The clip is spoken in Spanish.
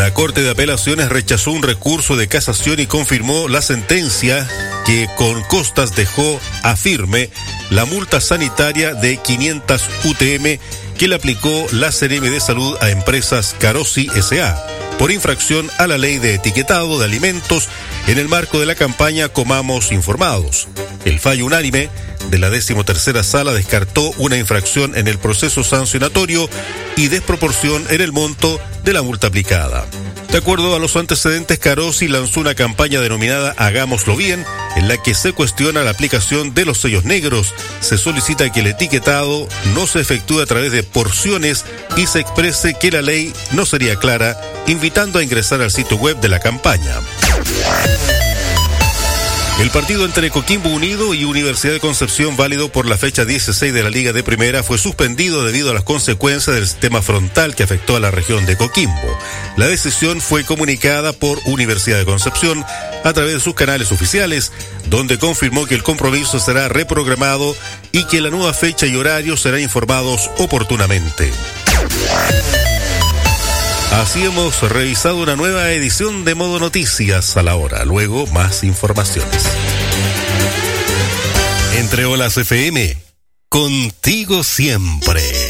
La Corte de Apelaciones rechazó un recurso de casación y confirmó la sentencia que con costas dejó a firme la multa sanitaria de 500 UTM que le aplicó la CNM de Salud a empresas Carosi S.A. por infracción a la ley de etiquetado de alimentos en el marco de la campaña Comamos Informados. El fallo unánime de la 13ª Sala descartó una infracción en el proceso sancionatorio y desproporción en el monto de la multa aplicada. De acuerdo a los antecedentes, Carosi lanzó una campaña denominada Hagámoslo Bien, en la que se cuestiona la aplicación de los sellos negros. Se solicita que el etiquetado no se efectúe a través de porciones y se exprese que la ley no sería clara, invitando a ingresar al sitio web de la campaña. El partido entre Coquimbo Unido y Universidad de Concepción, válido por la fecha 16 de la Liga de Primera, fue suspendido debido a las consecuencias del sistema frontal que afectó a la región de Coquimbo. La decisión fue comunicada por Universidad de Concepción a través de sus canales oficiales, donde confirmó que el compromiso será reprogramado y que la nueva fecha y horario serán informados oportunamente. Así hemos revisado una nueva edición de Modo Noticias a la hora. Luego, más informaciones. Entre Olas FM, contigo siempre.